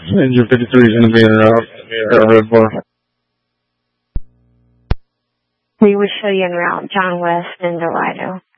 Engine 53 is going to be en route, Red Bar. We would show you en route, John West and Dorado.